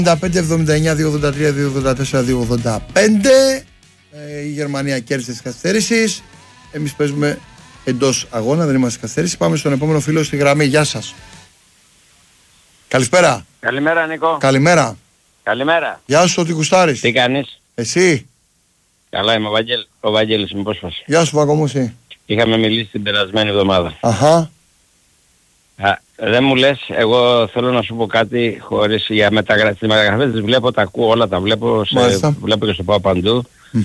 95-79-283-285. Η Γερμανία κέρδισε τις καθυστερήσεις. Εμείς παίζουμε εντός αγώνα, δεν είμαστε καθυστερήσεις. Πάμε στον επόμενο φίλο στη γραμμή. Γεια σας. Καλησπέρα. Καλημέρα Νίκο. Καλημέρα. Καλημέρα. Γεια σου, ότι κουστάρεις. Τι κάνεις? Εσύ. Καλά είμαι, ο Βαγγέλης με πρόσφαση. Γεια σου Βαγγό μου, εσύ. Είχαμε μιλήσει την περασμένη εβδομάδα. Αχα. Δεν μου λες, εγώ θέλω να σου πω κάτι χωρίς για τις μεταγραφές τις βλέπω, τα ακούω όλα, τα βλέπω, βλέπω και στο πάω παντού.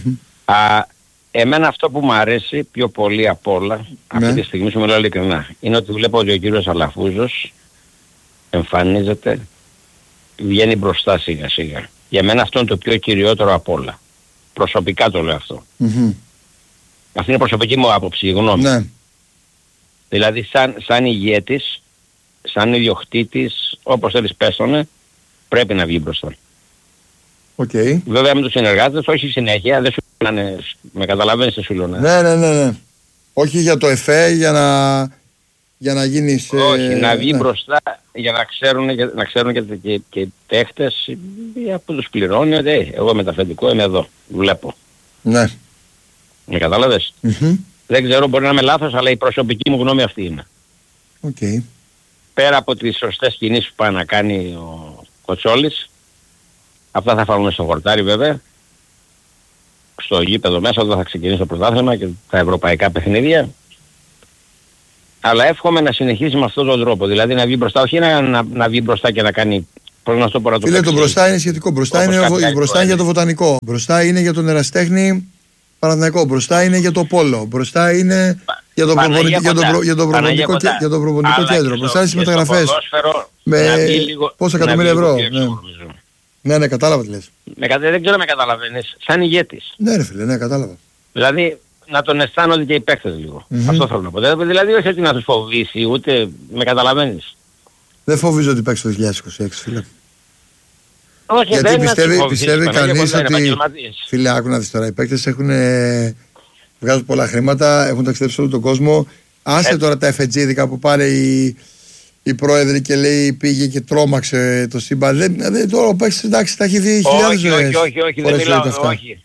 Εμένα αυτό που μου αρέσει πιο πολύ απ' όλα, αυτή τη στιγμή σου μιλάω ειλικρινά, είναι ότι βλέπω ότι ο κύριος Αλαφούζος εμφανίζεται, βγαίνει μπροστά σιγά σιγά. Για μένα αυτό είναι το πιο κυριότερο απ' όλα. Προσωπικά το λέω αυτό. Αυτή είναι προσωπική μου άποψη, η γνώμη. Ναι. Δηλαδή σαν ηγέτης, σαν ιδιοκτήτης, όπως θέλεις πέσωνε, πρέπει να βγει μπροστά. Okay. Βέβαια με τους συνεργάτες, όχι συνέχεια, δεν σου λένε, με καταλαβαίνεις τι σου λένε. Ναι. Όχι για το ΕΦΕ, για να γίνεις... Όχι, να βγει μπροστά για να ξέρουν και οι παίχτες που τους πληρώνει ότι εγώ με τα αφεντικό είμαι εδώ, βλέπω. Ναι. Με κατάλαβες. Δεν ξέρω, μπορεί να είμαι λάθος, αλλά η προσωπική μου γνώμη αυτή είναι. Okay. Πέρα από τις σωστές κινήσεις που πάει να κάνει ο Κοτσόλης, αυτά θα φάμε στο χορτάρι βέβαια, στο γήπεδο μέσα όταν θα ξεκινήσει το πρωτάθλημα και τα ευρωπαϊκά παιχνίδια. Αλλά εύχομαι να συνεχίσει με αυτόν τον τρόπο, δηλαδή να βγει μπροστά, όχι να βγει μπροστά και να κάνει... Φίλε, το μπροστά είναι σχετικό, μπροστά είναι για το βοτανικό, μπροστά είναι για τον ερασιτέχνη Παναθηναϊκό, μπροστά είναι για το πόλο, μπροστά είναι για το προπονητικό κέντρο, μπροστά είναι στις μεταγραφές με πόσα εκατομμύρια ευρώ. Ναι, κατάλαβα τι λες. Δεν ξέρω με καταλαβαίνεις, σαν ηγέτης. Ναι ρε φίλε, ναι, κατάλαβα. Δηλαδή να τον αισθάνονται και οι παίκτες λίγο. Αυτό θέλω να πω. Δηλαδή όχι ότι να τους φοβήσει, ούτε με καταλαβαίνεις. Δεν φοβίζω ότι παίξει το 2026, φίλε. Όχι, γιατί πιστεύει κανείς ότι... Φίλε, άκου να δεις τώρα, οι παίκτες βγάζουν πολλά χρήματα, έχουν ταξιδέψει όλο τον κόσμο. Άσε τώρα τα εφετζίδικα που πάρε η πρόεδρη και λέει πήγε και τρόμαξε το σύμπαν. Δεν τώρα ο παίκτης, εντάξει, τα έχει δει χιλιάδες φορές.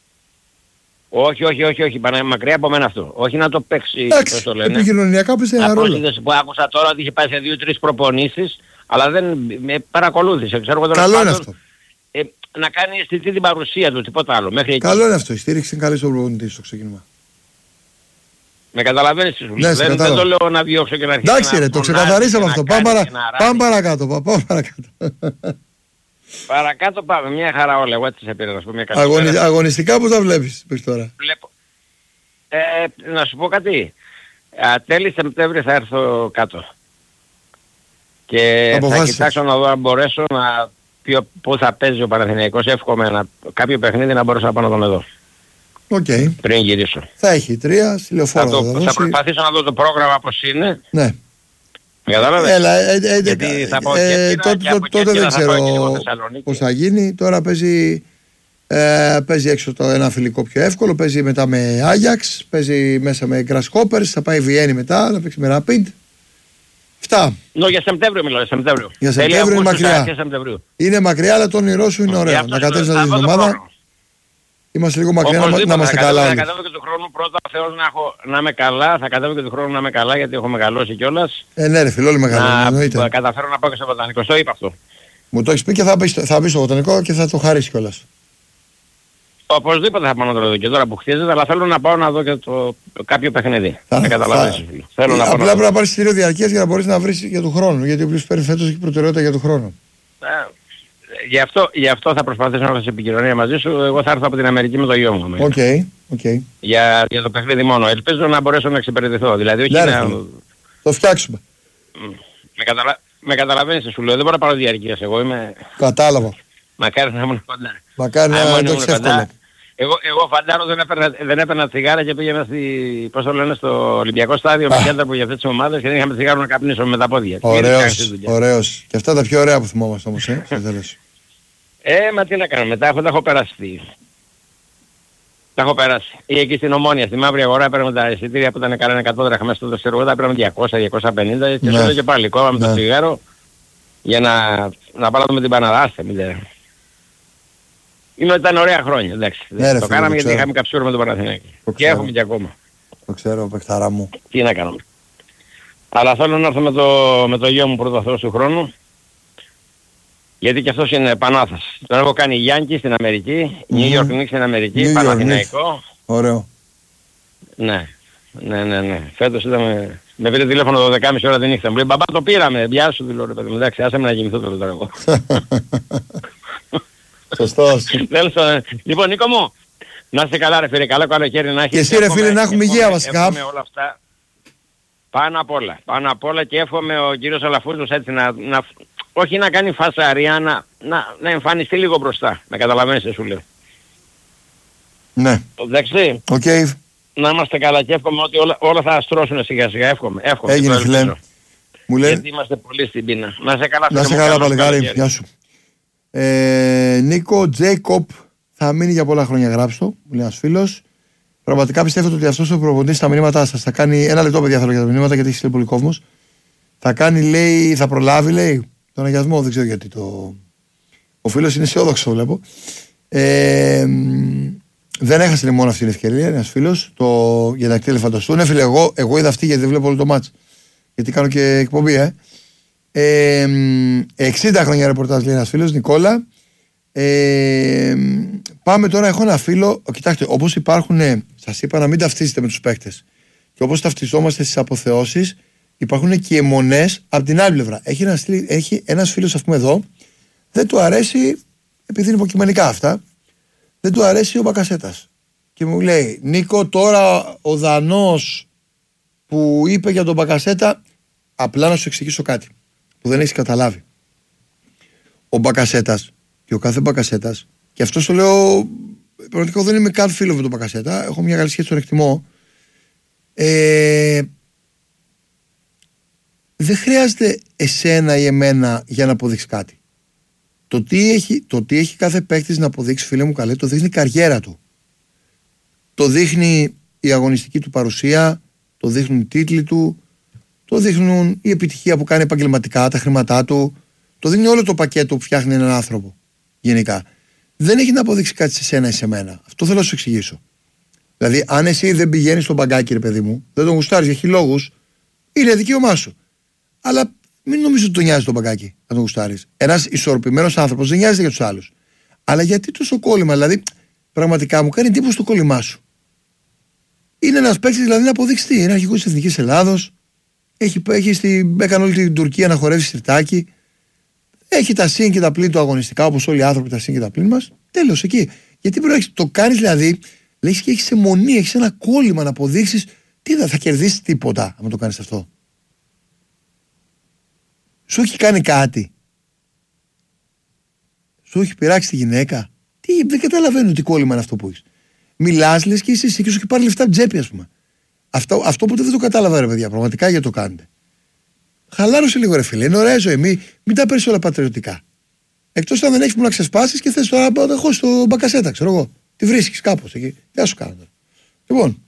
Όχι, μακριά από μένα αυτό. Όχι να το παίξει, πώς το λένε. Επικοινωνιακά παίζει ένα ρόλο. Που άκουσα τώρα ότι είχε πάει σε 2-3 προπονήσεις, αλλά δεν με παρακολούθησε. Ξέρω, καλό είναι αυτό. Να κάνει αισθητή την παρουσία του, τίποτα άλλο. Μέχρι καλό εκεί. Είναι αυτό, η στήριξη είναι καλή στον προπονητή στο ξεκίνημα. Με καταλαβαίνεις τι σου λέω. Δεν το λέω να διώξω και να αρχίσω. Εντάξει ρε, το ξεκαθαρίσαμε αυτό. Πάμε παρακάτω. Παρακάτω πάμε, μια χαρά όλα. Εγώ έτσι σε πήρα να σου πω μια καλή. Αγωνιστικά πώς τα βλέπεις τώρα? Βλέπω. Να σου πω κάτι. Τέλη Σεπτέμβρη θα έρθω κάτω. Και θα κοιτάξω να δω αν μπορέσω να πού θα παίζει ο Παναθηναϊκός. Εύχομαι κάποιο παιχνίδι να μπορέσω να πάω να τον δω. Okay. Πριν γυρίσω. Θα έχει 3 στη Λεωφόρο. Θα προσπαθήσω να δω το πρόγραμμα πώς είναι. Ναι. Κατάλαβες. Γιατί θα πάω τότε δεν ξέρω πώς θα γίνει. Τώρα παίζει έξω ένα φιλικό πιο εύκολο. Παίζει μετά με Άγιαξ. Παίζει μέσα με Grasshoppers. Θα πάει Βιέννη μετά. Θα παίξει με Rapid. Αυτά. Για Σεπτέμβριο μιλάω. Για Σεπτέμβριο είναι μακριά. Είναι μακριά, αλλά το όνειρό σου είναι ωραίο. Να κατέβεις να δεις την ομάδα. Είμαστε λίγο μακριά να είμαστε καλά. Θα κατέβω και του χρόνου πρώτα Θεός να είμαι καλά. Θα κατέβω και του χρόνου να είμαι καλά γιατί έχω μεγαλώσει κιόλας. Ναι ρε φίλε, όλοι μεγαλώνουν. Να καταφέρω να πάω και στο βοτανικό. Στο είπα αυτό. Μου το έχεις πει και θα μπει στο βοτανικό και θα το χαρίσει κιόλας. Οπωσδήποτε θα πάω να το δω και τώρα που χτίζεται, αλλά θέλω να πάω να δω και κάποιο παιχνίδι. Θα καταλαβαίνεις. Απλά πρέπει να πάρεις στήριο διαρκείας για να μπορείς να βρεις για του χρόνου. Γιατί ο οποίος παίρνει φέτος έχει προτεραιότητα για του χρόνου. Γι' αυτό θα προσπαθήσω να έχω σε επικοινωνία μαζί σου. Εγώ θα έρθω από την Αμερική με το γιο μου. Okay. Για το παιχνίδι μόνο. Ελπίζω να μπορέσω να εξυπηρετηθώ. Δηλαδή όχι να... Το φτιάξουμε. Με καταλαβαίνεις σου λέω. Δεν μπορώ να πάρω διαρκείας. Εγώ είμαι... Κατάλαβα. Μακάρι να ήμουν κοντά. Μακάρι να το έχεις εύκολο. Εγώ φαντάρω δεν έπαιρνα τσιγάρα και πήγαινα στο Ολυμπιακό στάδιο με κέντρα που για αυτές τις ομάδες και δεν είχαμε τσιγάρο να καπνίσουμε με τα πόδια. Ωραίος. Και αυτά τα πιο ωραία που θυμόμαστε όμως, Μα τι να κάνω, μετά τα έχω περάσει. Τα έχω περάσει. Ή εκεί στην Ομόνια, στη Μαύρη Αγορά παίρνουμε τα εισιτήρια που ήταν κανένα 100 δραχμές στο δευτερόλεπτο, παίρνουμε 200-250 και σου λέω και πάλι κόβαμε το τσιγάρο για να πάρουμε την Παναδάστε. Είναι ότι ήταν ωραία χρόνια, εντάξει. Ναι, το κάναμε γιατί είχαμε καψούρο με τον Παναθηναϊκό. Και έχουμε και ακόμα. Το ξέρω, παιχταρά μου. Τι να κάνουμε. Αλλά θέλω να έρθω με το γιο μου πρώτα Θεός του χρόνου. Γιατί και αυτός είναι Πανάθας. Τον έχω κάνει Γιάνκι στην Αμερική, New York Knicks στην Αμερική, Παναθηναϊκό. Ωραίο. Ναι. Φέτος ήταν... Με πήρε τηλέφωνο 12.30 ώρα τη νύχτα. Μου λέει μπαμπά το πήραμε. Γεια σου δηλώ ρε παιδί μου. Εντάξει, άσε με να κοιμηθώ τώρα εγώ. Σωστός. Λοιπόν Νίκο μου, να είστε καλά ρε φίλε, καλό καλοκαίρι να έχεις. Και εσύ ρε φίλε να έχουμε υγεία βασικά. Εύχομαι όλα αυτά. Πάνω απ' όλα και εύχομαι ο κύριος Αλαφούζος έτσι όχι να κάνει φασαρία, να εμφανιστεί λίγο μπροστά. Να καταλαβαίνεις τι σου λέω. Ναι. Εντάξει. Okay. Να είμαστε καλά και εύχομαι ότι όλα θα αστρώσουν σιγά σιγά. Εύχομαι. Έγινε φίλε. Μου λέει. Γιατί είμαστε πολύ στην πείνα. Να σε καλά. Να σε καλά παλικάρι. Γεια σου. Νίκο Τζέικοπ θα μείνει για πολλά χρόνια, γράψτε το. Μου λέει ένας φίλος. Πραγματικά πιστεύετε ότι αυτός ο προπονητής στα μηνύματά σας θα κάνει. Ένα λεπτό παιδιά θέλω για τα μηνύματα γιατί έχει πολύ κόσμος. Θα κάνει, λέει, θα προλάβει, λέει, τον αγιασμό. Δεν ξέρω γιατί το. Ο φίλος είναι αισιόδοξο, βλέπω. Δεν έχασε μόνο αυτή την ευκαιρία, ένας φίλος, για να κτέλει φανταστούν. Φίλε, εγώ είδα αυτή γιατί δεν βλέπω όλο το μάτς. Γιατί κάνω και εκπομπή, 60 χρόνια ρεπορτάζ, λέει ένας φίλος, Νικόλα. Πάμε τώρα, έχω ένα φίλο. Κοιτάξτε, όπως υπάρχουν, σας είπα να μην ταυτίζετε με τους παίκτες. Και όπως ταυτιζόμαστε στις αποθεώσεις, υπάρχουν και αιμονές από την άλλη πλευρά. Έχει ένας φίλος, ας πούμε εδώ, δεν του αρέσει, επειδή είναι υποκειμενικά αυτά, δεν του αρέσει ο Μπακασέτας. Και μου λέει, Νίκο, τώρα ο Δανός που είπε για τον Μπακασέτα, απλά να σου εξηγήσω κάτι που δεν έχεις καταλάβει. Ο Μπακασέτας και ο κάθε Μπακασέτας, και αυτό το λέω, πραγματικά δεν είμαι καν φίλο με τον Μπακασέτα, έχω μια καλή σχέση, τον εκτιμώ. Δεν χρειάζεται εσένα ή εμένα για να αποδείξει κάτι. Το τι έχει κάθε παίκτης να αποδείξει, φίλε μου καλέ, το δείχνει η καριέρα του. Το δείχνει η αγωνιστική του παρουσία, το δείχνουν οι τίτλοι του, το δείχνουν η επιτυχία που κάνει επαγγελματικά, τα χρήματά του, το δείχνει όλο το πακέτο που φτιάχνει έναν άνθρωπο γενικά. Δεν έχει να αποδείξει κάτι σε σένα ή σε μένα. Αυτό θέλω να σου εξηγήσω. Δηλαδή, αν εσύ δεν πηγαίνεις στον μπαγκάκι, ρε παιδί μου, δεν τον γουστάρεις για λόγους, είναι δικαίωμά σου. Αλλά μην νομίζω ότι τον νοιάζει τον μπαγκάκι να τον γουστάρεις. Ένας ισορροπημένος άνθρωπος δεν νοιάζεται για τους άλλους. Αλλά γιατί τόσο κόλλημα, δηλαδή, πραγματικά μου κάνει εντύπωση το κόλλημά σου. Είναι ένας παίκτης, δηλαδή, να αποδείξει τι. Είναι αρχηγός της Εθνικής Ελλάδος. Έκανε όλη την Τουρκία να χορεύει σιρτάκι. Έχει τα συν και τα πλήν του αγωνιστικά, όπως όλοι οι άνθρωποι τα συν και τα πλήν μας. Τέλος, εκεί. Γιατί πρέπει να το κάνεις, δηλαδή, λες και έχεις αιμονή, έχεις ένα κόλλημα να αποδείξεις. Τι θα κερδίσεις τίποτα, αν το κάνεις αυτό. Σου έχει κάνει κάτι. Σου έχει πειράξει τη γυναίκα. Δεν καταλαβαίνω τι κόλλημα είναι αυτό που έχεις. Μιλάς, λες και εσύ και σου έχει πάρει λεφτά από τσέπη, ας πούμε. Αυτό ποτέ δεν το κατάλαβα, ρε παιδιά, πραγματικά γιατί το κάνετε. Χαλάρωσε λίγο, ρε φίλε. Είναι ωραία ζωή. Μην τα παίρνεις όλα πατριωτικά. Εκτός αν δεν έχεις που να ξεσπάσεις και θες τώρα να έχω στο Μπακασέτα, ξέρω εγώ. Τη βρίσκεις κάπως εκεί. Τι θα σου κάνω τώρα. Λοιπόν.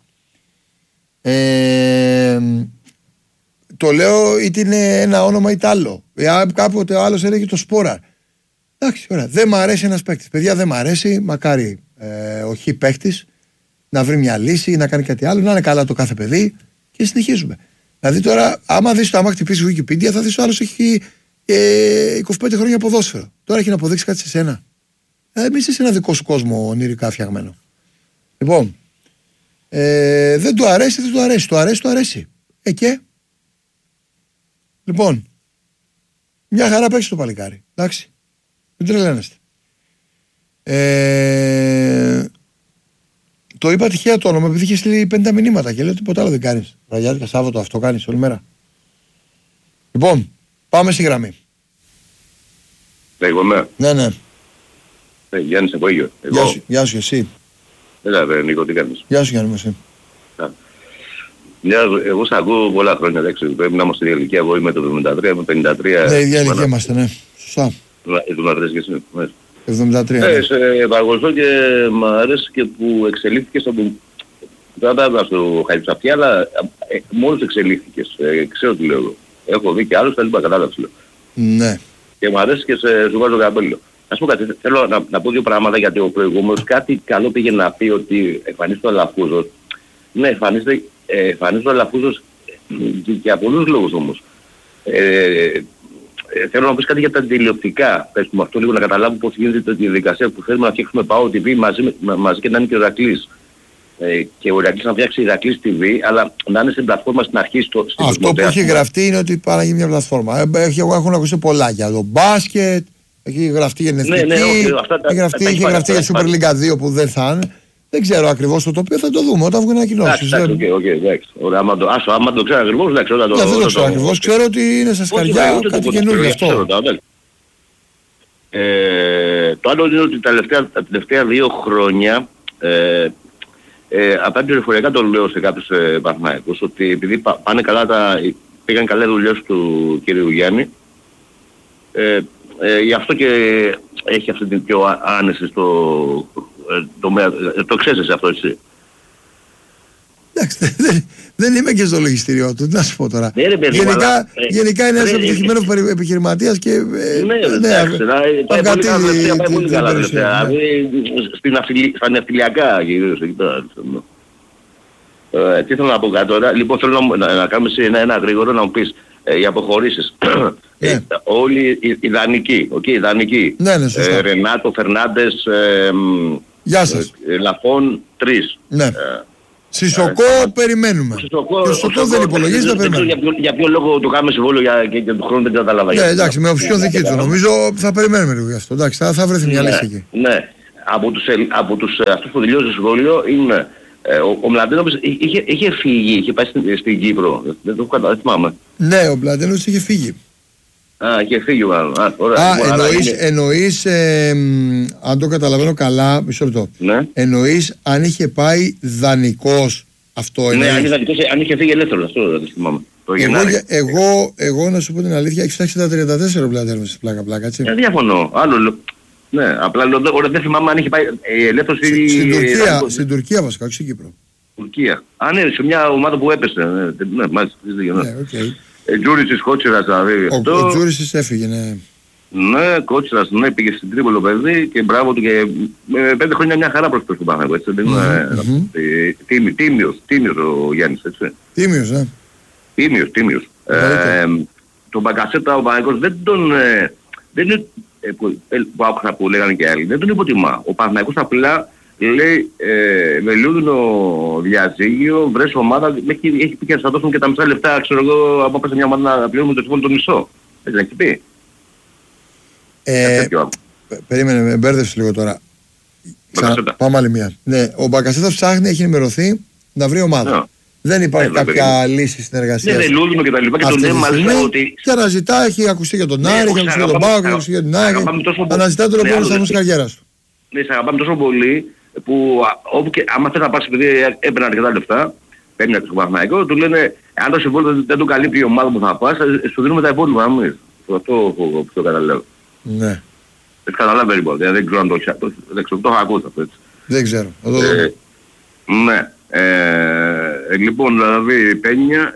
Το λέω είτε είναι ένα όνομα είτε άλλο. Κάποτε ο άλλος έλεγε το Σπόρα. Εντάξει, ωραία. Δεν μ' αρέσει ένας παίκτης. Παιδιά, δεν μ' αρέσει. Μακάρι ο χ παίκτης να βρει μια λύση ή να κάνει κάτι άλλο. Να είναι καλά το κάθε παιδί και συνεχίζουμε. Δηλαδή τώρα, άμα χτυπήσει Wikipedia, θα δεις ο άλλος έχει 25 χρόνια ποδόσφαιρο. Τώρα έχει να αποδείξει κάτι σε σένα. Εμείς είσαι ένα δικό σου κόσμο ονειρικά φτιαγμένο. Λοιπόν, δεν του αρέσει, δεν του αρέσει. Του αρέσει, του αρέσει. Και. Λοιπόν, μια χαρά παίξει το παλικάρι. Εντάξει. Μην τρελαίνεστε. Το είπα τυχαία το όνομα επειδή είχε στείλει 50 μηνύματα και λέω τίποτα άλλο δεν κάνεις. Βραδιάτικα, Σάββατο, αυτό κάνεις όλη μέρα. Λοιπόν, πάμε στη γραμμή. Λέγομαι. Ναι. Γιάννης από Αίγιο. Γεια σου εσύ. Έλα ρε Νίκο, τι κάνεις. Γεια σου Γιάννη μου εσύ. Εγώ σε ακούω πολλά χρόνια, εντάξει, πρέπει να είμαστε στην ηλικία, εγώ είμαι το 73, είμαι 53. Ναι, ίδια ηλικία είμαστε, ναι. Σωστά. 73 και εσύ, ναι. 73. Σε παρακολουθώ και μ' αρέσει και που εξελίχθηκε στον... Δεν θα έβγα στο Χαϊψαφιά, αλλά μόλις εξελίχθηκες, ξέρω τι λέω. Έχω δει και άλλους, τα λοιπά, κατάλαβες λέω. Ναι. Και μου αρέσει και σου βάζω καπέλο. Ας πω κάτι, θέλω να πω δύο πράγματα γιατί ο προηγούμενος κάτι καλό πήγε να πει ότι εμφανίζεται ο Αλαφούζος. Ναι, εμφανίζεται ο Αλαφούζος και από πολλούς λόγους όμως. Θέλω να πεις κάτι για τα τηλεοπτικά. Πες μου αυτό λίγο να καταλάβω πώς γίνεται τη διαδικασία που θέλουμε να φτιάξουμε Πάο TV μαζί και να είναι και ο Ηρακλής. Και ο Ηρακλής να φτιάξει Ηρακλής TV, αλλά να είναι στην πλατφόρμα στην αρχή αυτό που έχει γραφτεί είναι ότι πάει να γίνει μια πλατφόρμα. Έχουν ακουστεί πολλά για το μπάσκετ, έχει γραφτεί για την εθνική, έχει γραφτεί για Super League 2 που δεν θα είναι. Δεν ξέρω ακριβώς το τοπίο, θα το δούμε όταν βγουν ανακοινώσεις. Εντάξει, άμα το ξέρω ακριβώς, εντάξει. Δεν το ξέρω ακριβώς, ξέρω ότι είναι στα σκαριά κάτι καινούργιο αυτό. Το άλλο είναι ότι τα τελευταία 2 χρόνια, απέναντι πληροφοριακά το λέω σε κάποιους Παναθηναϊκούς, ότι επειδή πήγαν καλά δουλειές του κυρίου Γιάννη, γι' αυτό και έχει αυτή την πιο άνεση στο τομέα. Το ξέρεις αυτό εσύ. Εντάξει, δεν είμαι και στο λογιστήριό του, τι να σου πω τώρα. Γενικά είναι ένας επιτυχημένος επιχειρηματίας και... Ναι, εντάξει, πάει πολύ καλά τελευταία. Στα ναυτιλιακά κυρίως εκεί πέρα. Τι θέλω να πω κάτι τώρα. Λοιπόν, θέλω να κάνουμε ένα γρήγορο να μου πεις οι αποχωρήσεις. Όλοι οι δανεικοί. Ναι, σωστά. Ρενάτο, Φερνάντες, Λαφών, 3. Ναι. Σισοκό περιμένουμε. Σισοκό δεν υπολογίζεται, περιμένουμε. Για ποιο λόγο το κάνουμε συμβόλαιο και του χρόνου δεν καταλαβαίνω. Ναι, εντάξει, με οψιόν δική του νομίζω θα περιμένουμε λίγο γι' αυτό. Εντάξει, θα βρεθεί μια λύση εκεί. Ναι. Από τους αυτούς που τελειώσουν το σχολείο είναι ο Μλαντένοβιτς είχε φύγει, είχε πάει στην Κύπρο. Δεν το θυμάμαι. Ναι, ο Μλαντένοβιτς είχε φύγει. Είχε φύγει μάλλον. Εννοείς, αν το καταλαβαίνω καλά, μισό λεπτό. Ναι. Εννοείς αν είχε πάει δανεικός, αυτό εννοείς. Ναι, αν είχε φύγει ελεύθερος, αυτό δεν θυμάμαι. Εγώ να σου πω την αλήθεια, έχει φτάσει τα 34 ο Μλαντένοβιτς, πλάκα, έτσι. Διαφωνώ. Άλλο. Ναι, απλά δεν θυμάμαι αν είχε πάει ελεύθερος ή... Στην Τουρκία βασικά, όχι στην Κύπρο. Τουρκία. Ναι, σε μια ομάδα που έπεσε. Ναι, μάλιστα. Τζούρισης, Κότσιρας δηλαδή. Ο Τζούρισης έφυγε, ναι. Ναι, Κότσιρας, ναι, πήγε στην Τρίπολη το παιδί και μπράβο του και 5 χρόνια μια χαρά προς τον Παναγιώτο, έτσι. Δεν είναι τίμιος ο Γιάννης, έτσι. Τίμιος, ναι. Τίμιος. Τον Μπακασέτα ο Παναγιώτος δεν τον... Δεν είναι που άκουσα που λέγανε και άλλοι, δεν τον υποτιμά. Ο Παναγιώτος απλά λέει με λούδινο διαζύγιο, βρες ομάδα, έχει πει και θα δώσουν και τα μισά λεφτά, ξέρω εγώ, από πέσα μια ομάδα να πληρώνουμε το συμβόλαιο το μισό. Έτσι δεν έχει πει. Περίμενε, με μπέρδεψε λίγο τώρα. Πάμε άλλη μία. Ναι, ο Μπακασέτας ψάχνει, έχει ενημερωθεί να βρει ομάδα. Δεν υπάρχει κάποια λύση συνεργασίας. Ναι, λούδινο και τα λοιπά και τον έμαλσα ότι... Και αναζητά, έχει ακουστεί για τον Άρη, έχει ακουστεί για τον Πάοκ, έχει ακουστεί για την Άγια. Αναζητά τον επόμενο σταθμό της καριέρας του. Ναι, σε αγαπάμε τόσο πολύ που όπου και άμα θες να πας επειδή έπαιρνε αρκετά λεφτά, παίρνει από το Παναθηναϊκό, του λένε αν το συμβόλαιο δεν το καλύπτει η ομάδα που θα πας, σου δίνουμε τα υπόλοιπα, να μην. Αυτό το καταλαβαίνω. Ναι. Δεν καταλαβαίνω περίπου, δεν ξέρω αν το έχω ακούσει αυτό έτσι. Δεν ξέρω. Ναι. Λοιπόν, δηλαδή Πένια,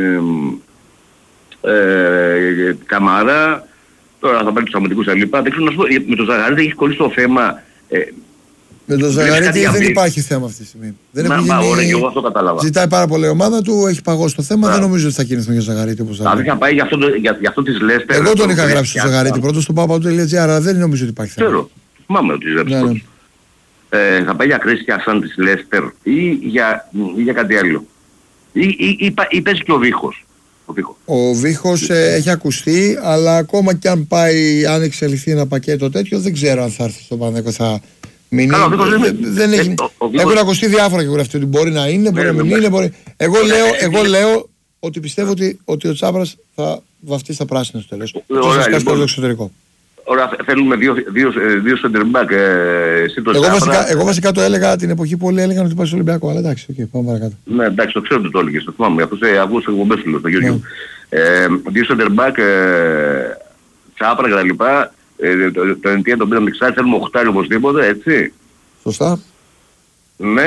Καμαρά, τώρα θα πάρει τους αμυντικούς τα λοιπά. Δεν ξέρω να σου πω, με τον Ζαγαρίτη έχει κολλήσει το θέμα. Με τον Ζαγαρίτη δεν υπάρχει θέμα αυτή τη στιγμή. Ωραία, και εγώ αυτό κατάλαβα. Ζητάει πάρα πολύ η ομάδα του, έχει παγώσει το θέμα, δεν νομίζω ότι θα κινηθούν για Ζαγαρίτη όπως θα λέει. Δηλαδή θα πάει για αυτό της Λέστερ. Εγώ τον είχα γράψει στο Ζαγαρίτη πρώτο στο papaou.gr, αλλά δεν νομίζω ότι υπάρχει θέμα. Ξέρω, θυμάμαι ότι γράψει. Θα πάει για Κρίστια σαν της Λέστερ ή για κάτι άλλο. Ή παίζει και ο Βίχος. Ο Βίχος έχει ακουστεί, αλλά ακόμα και αν πάει, αν εξελιχθεί ένα πακέτο τέτοιο, δεν ξέρω αν θα έρθει στο Παναθηναϊκό, θα μείνει. Έχουν ακουστεί διάφορα και γραφτεί ότι μπορεί να είναι, μπορεί να μην είναι. Εγώ λέω ότι πιστεύω ότι ο Τσάπρας θα βαφτεί στα πράσινα στο τέλος. Και θα στο εξωτερικό. Ωραία, θέλουμε δύο center back. Εγώ βασικά το έλεγα την εποχή που όλοι έλεγαν ότι πάει στο Ολυμπιακό, αλλά εντάξει, πάμε παρακάτω. Ναι, εντάξει, το ξέρω ότι το έλεγες, το θυμάμαι, αυτό σε αυγούς εκπομπές του στο Γιώργο. Δύο center back, Τσάπρα και τα λοιπά, το NTN τον πήραμε εξάρτηση, θέλουμε 8 οπωσδήποτε, έτσι. Σωστά. Ναι,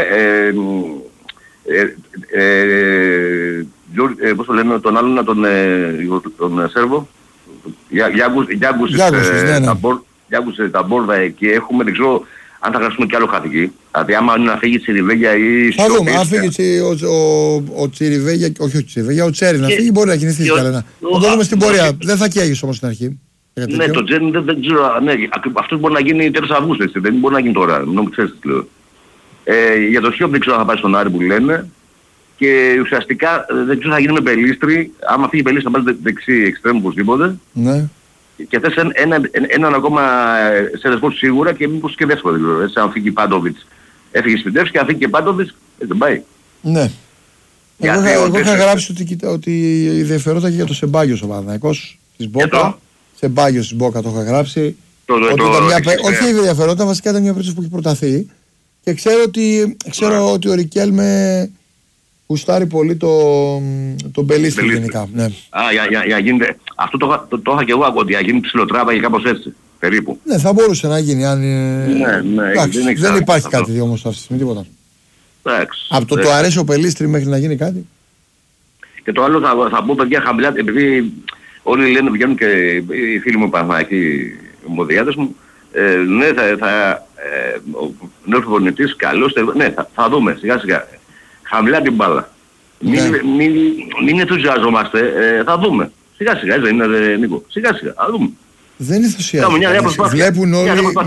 πώς το λένε, τον άλλον, τον Σέρβο. Γιάγκουσες τα μπόρδα εκεί. Έχουμε, δεν ξέρω αν θα γράψουμε κι άλλο χατική. Δηλαδή άμα είναι να φύγει η Τσιριβέγια ή... Θα δούμε, αν φύγει ο Τσιριβέγια, όχι ο Τσιριβέγια, ο Τσέρι να φύγει μπορεί να κινηθεί καλά. Θα το δούμε στην πορεία. Δεν θα καίγεις όμως στην αρχή. Ναι, το Τσέρι δεν ξέρω, ναι, αυτό μπορεί να γίνει τέλος Αυγούστου, δεν μπορεί να γίνει τώρα, νομίζω ξέρεις τι λέω. Για το Σιόπ δεν ξέρω αν θα πάει στον Άρη που λένε. Και ουσιαστικά δεν ξέρω θα γίνει με Πελίστρη. Άμα φύγει Πελίστρη θα πάει δεξί εξτρέμου οπωσδήποτε. Ναι. Και θες έναν ακόμα σερεσπόρ σίγουρα και μήπως και δεύτερο. Δηλαδή, αν φύγει Πάντοβιτς, έφυγε Σπιντεύς και αν φύγει και Πάντοβιτς, δεν πάει. Ναι. Εγώ είχα γράψει ότι η ενδιαφερόταν και για το Σεμπάγιος ο Παναθηναϊκός της Μπόκα. Σεμπάγιος της Μπόκα το είχα γράψει. Όχι η ενδιαφερόταν, βασικά ήταν μια περίπτωση που έχει προταθεί. Και ξέρω ότι ο Ρικέλμε γουστάρει πολύ τον Πελίστρη γενικά. Ναι. Για γίνεται. Αυτό το είχα και εγώ ότι για γίνει ψιλοτράβα ή κάπως έτσι. Περίπου. Ναι, θα μπορούσε να γίνει. Δεν υπάρχει κάτι όμως αυτή με τίποτα. Από το αρέσει ο Πελίστρη μέχρι να γίνει κάτι. Και το άλλο θα πω παιδιά χαμηλά, επειδή όλοι λένε βγαίνουν και οι φίλοι μου Παναθηναϊκοί, οι ομοδιάτες μου, ναι, ο νέος προπονητής καλός, ναι, θα δούμε σιγά σιγά. Χαμηλά την μπάλα. Μην ενθουσιαζόμαστε, θα δούμε. Σιγά σιγά, δεν είναι Νίκο. Σιγά σιγά, θα δούμε. Δεν είναι ενθουσιασμό. Βλέπουν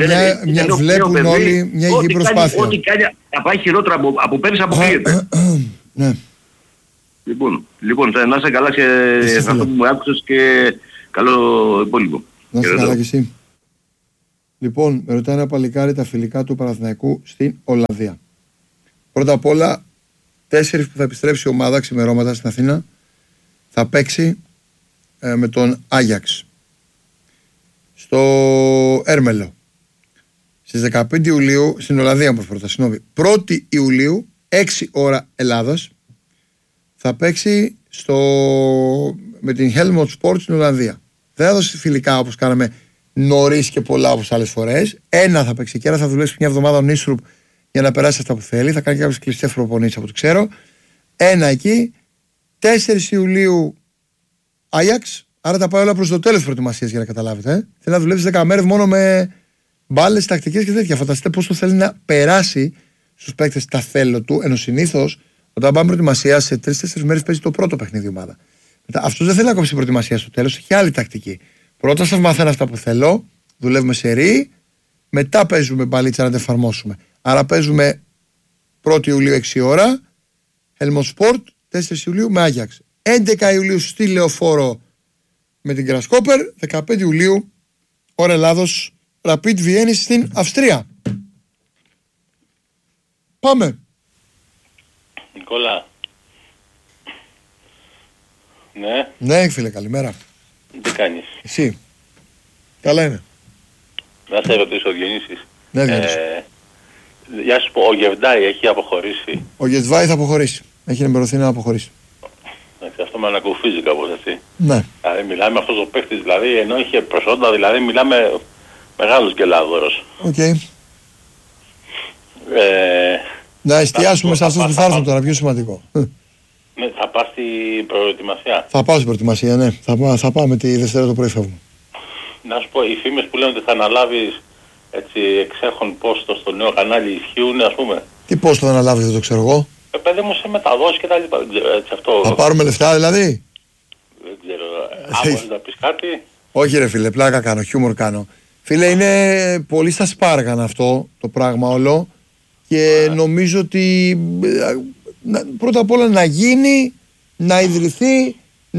όλοι μια υγιή προσπάθεια. Ό,τι κάνει θα πάει χειρότερα από πέρυσι αποκλείεται. Ναι. Λοιπόν, να είσαι καλά και σε αυτό που μου άκουσες και καλό υπόλοιπο. Να είσαι καλά και εσύ. Λοιπόν, με ρωτάει ένα παλικάρι τα φιλικά του Παναθηναϊκού στην Ολλανδία. Πρώτα απ' όλα, 4 που θα επιστρέψει η ομάδα ξημερώματα στην Αθήνα θα παίξει με τον Άγιαξ στο Έρμελο στις 15 Ιουλίου στην Ολλανδία όμως πρώτα, 1η Ιουλίου 6 ώρα Ελλάδας θα παίξει με την Helmond Sport στην Ολλανδία. Δεν θα δώσει φιλικά όπως κάναμε νωρίς και πολλά όπως άλλες φορές. Ένα θα παίξει και άρα θα δουλέψει μια εβδομάδα ο Νίσρουπ για να περάσει αυτά που θέλει. Θα κάνει κάποιες κλειστές προπονήσεις από ό,τι ξέρω. Ένα εκεί. 4 Ιουλίου Άγιαξ. Άρα τα πάει όλα προς το τέλος της προετοιμασίας για να καταλάβετε. Θέλει να δουλέψει 10 μέρες μόνο με μπάλες, τακτικές και τέτοια. Φανταστείτε πόσο θέλει να περάσει στους παίκτες τα θέλω του. Ενώ συνήθως όταν πάμε προετοιμασία σε 3-4 μέρες παίζει το πρώτο παιχνίδι ομάδα. Αυτός δεν θέλει να κόψει προετοιμασία στο τέλος. Έχει άλλη τακτική. Πρώτα σας μαθαίνω αυτά που θέλω. Δουλεύουμε σε ρί. Μετά παίζουμε μπαλίτσα να τα εφαρμόσουμε. Άρα παίζουμε 1η Ιουλίου 6 ώρα. Helmond Sport. 4 Ιουλίου με Άγιαξ. 11 Ιουλίου στη Λεωφόρο με την Grasshopper. 15 Ιουλίου ώρα Ελλάδος Rapid Βιέννη στην Αυστρία. Πάμε. Νικόλα. Ναι. Ναι, φίλε, καλημέρα. Τι κάνεις? Εσύ. Καλά είναι. Να σε ρωτήσω, Διονύσης. Ναι, Διονύση. Για σου πω, ο Γεβντάι έχει αποχωρήσει. Ο Γεβντάι θα αποχωρήσει. Έχει ενημερωθεί να αποχωρήσει. Αυτό με ανακουφίζει κάπως, έτσι. Ναι. Δηλαδή μιλάμε αυτός ο παίκτης, δηλαδή, ενώ είχε προσόντα, δηλαδή μιλάμε μεγάλος γκελάδωρος. Οκ. Να εστιάσουμε σε αυτούς που θα έρθουν τώρα, πιο σημαντικό. Ναι, θα πας στην προετοιμασία. Θα πάω στην προετοιμασία, ναι. Θα πάμε τη Δευτέρα το πρωί φεύγουμε. Να σου πω, οι φήμες που λένε ότι θα αναλάβεις έτσι εξέχον πόστο στο νέο κανάλι ισχύουν, ας πούμε. Τι πόστο θα αναλάβεις, δεν το ξέρω εγώ. Παιδί μου σε μεταδόσεις και τα λοιπά, δεν ξέρω, έτσι αυτό. Θα πάρουμε λεφτά δηλαδή. Δεν ξέρω, αν μπορείς να πεις κάτι. Όχι ρε φίλε, πλάκα κάνω, χιούμορ κάνω. Φίλε, είναι πολύ στα σπάργανα αυτό το πράγμα όλο και νομίζω ότι πρώτα απ' όλα να γίνει, να ιδρυθεί,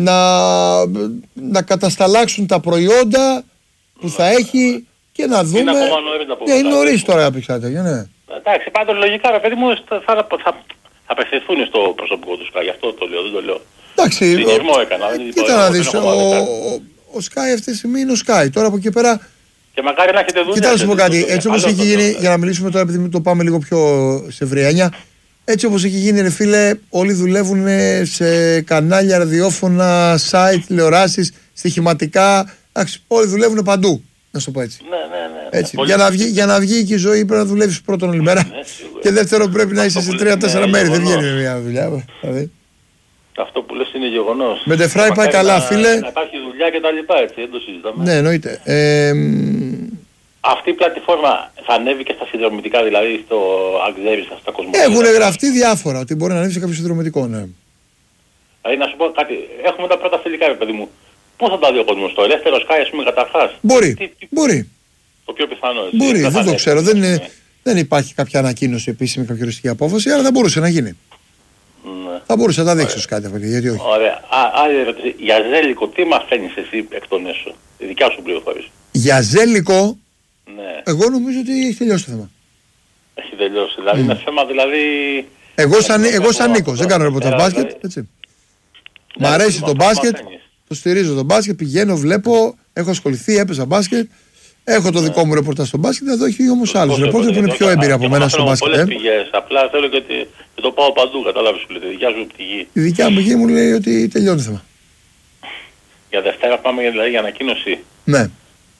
να κατασταλάξουν τα προϊόντα που θα έχει και να δούμε. Είναι ακόμα νωρίς να πούμε. Είναι νωρίς τώρα να πηξάτε, ναι. Εντάξει, πάντως λογικά ρε παιδί μου θα απευθυνθούν στο προσωπικό του Sky, γι' αυτό το λέω, δεν το λέω. Εντάξει, συνειρμό έκανα. Κοίτα να δεις, ο Sky αυτή τη στιγμή είναι ο Sky, τώρα από εκεί πέρα. Και μακάρι να έχετε δουλειά. Κοιτάξτε να σου πω κάτι, έτσι όπως έχει γίνει, για να μιλήσουμε τώρα επειδή το πάμε λίγο πιο σε ευρεία, έτσι όπως έχει γίνει ρε φίλε, όλοι δουλεύουν σε κανάλια, ραδιόφωνα, site, τηλεοράσεις, στοιχηματικά, όλοι δουλεύουν παντού, να σου το πω έτσι. Ναι. Έτσι. Για να βγει και η ζωή πρέπει να δουλεύεις πρώτον όλη μέρα και δεύτερον πρέπει να είσαι σε 3-4 μέρη, δεν βγαίνει με μια δουλειά. Αυτό που λες είναι γεγονός. Με τεφράι πάει καλά φίλε. Να υπάρχει δουλειά. δουλειά και τα λοιπά, έτσι, δεν το συζητάμε. Ναι, εννοείται. Αυτή η πλατφόρμα θα ανέβει και στα συνδρομητικά, δηλαδή στο Αξέρι, στα Κοσμοτέ. Έχουν γραφτεί διάφορα ότι μπορεί να ανέβει σε κάποιο συνδρομητικό, ναι. Δηλαδή να σου πω κάτι, έχουμε τα πρώτα φιλικά, παιδί μου. Πού θα τα δει ο κόσμος, στο ελεύθερο Sky, ας πούμε, καταρχάς? Μπορεί. Το πιο πιθανό, έτσι. Μπορεί, δεν το ξέρω. Δεν υπάρχει κάποια ανακοίνωση επίσημη, κάποια οριστική απόφαση, αλλά θα μπορούσε να γίνει. Ναι. Θα μπορούσε να τα δείξει κάτι, γιατί όχι. Ωραία. Άλλη ερώτηση. Για Ζέλικο, τι μαθαίνεις εσύ εκ των έσω, η δικιά σου πληροφορία? Για Ζέλικο, ναι. Εγώ νομίζω ότι έχει τελειώσει το θέμα. Έχει τελειώσει. Δηλαδή είναι θέμα, δηλαδή. Εγώ σαν Νίκος, δεν κάνω ρεπορτάζ μπάσκετ. Έτσι. Μ' αρέσει το μπάσκετ, το στηρίζω το μπάσκετ, πηγαίνω, βλέπω, έχω ασχοληθεί, έπαιζα μπάσκετ. Έχω το δικό μου ρεπορτάζ στο μπάσκετ, εδώ έχει όμως άλλους ρεπόρτερ που είναι πιο έμπειροι από μένα στο μπάσκετ. Πολλές πηγές, απλά θέλω και το πάω παντού, κατάλαβες που λέει, τη δικιά σου πηγή. Η δικιά μου πηγή μου λέει ότι τελειώνει το θέμα. Για Δευτέρα πάμε δηλαδή για ανακοίνωση. Ναι.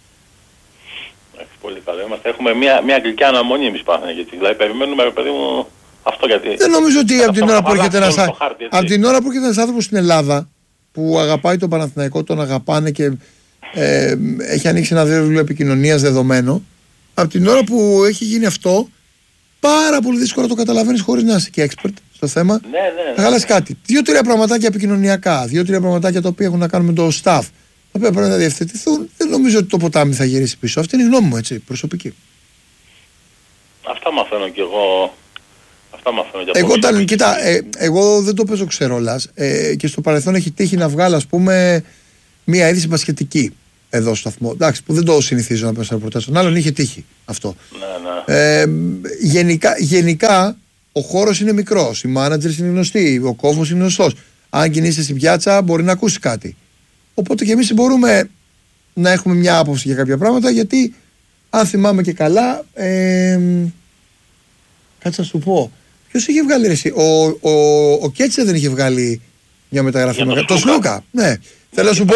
Πολύ καλό. Έχουμε μια αγγλική αναμονή εμείς πάμε, γιατί δηλαδή περιμένουμε, παιδί μου, αυτό γιατί. Δεν νομίζω ότι από την ώρα που έρχεται ένας άνθρωπος στην Ελλάδα που αγαπάει τον Παναθηναϊκό, τον αγαπάνε και έχει ανοίξει ένα βιβλίο επικοινωνίας δεδομένο, από την ώρα που έχει γίνει αυτό, πάρα πολύ δύσκολο να το καταλαβαίνεις χωρίς να είσαι και expert στο θέμα. Ναι. Θα χαλάσει κάτι. 2-3 πραγματάκια επικοινωνιακά, 2-3 πραγματάκια τα οποία έχουν να κάνουν με το staff, τα οποία πρέπει να διευθετηθούν. Δεν νομίζω ότι το ποτάμι θα γυρίσει πίσω. Αυτή είναι η γνώμη μου, έτσι, προσωπική. Αυτά μαθαίνω κι εγώ. Εγώ δεν το παίζω ξερόλας και στο παρελθόν έχει τύχει να βγάλω, ας πούμε, μία είδηση μπασκετική εδώ στο σταθμό. Εντάξει, που δεν το συνηθίζω να παίζω ρεπορτάζ των άλλων, είχε τύχει αυτό. Ναι. Γενικά ο χώρος είναι μικρός, οι managers είναι γνωστοί, ο κόσμος είναι γνωστός. Αν κινείσαι στην πιάτσα, μπορεί να ακούσει κάτι. Οπότε και εμείς μπορούμε να έχουμε μια άποψη για κάποια πράγματα, γιατί αν θυμάμαι και καλά. Κάτσε να σου πω. Ποιος είχε βγάλει ρε εσύ? Ο Κέτσε δεν είχε βγάλει μια μεταγραφή? Το Σλούκα. Ναι. Θέλω να σου πω.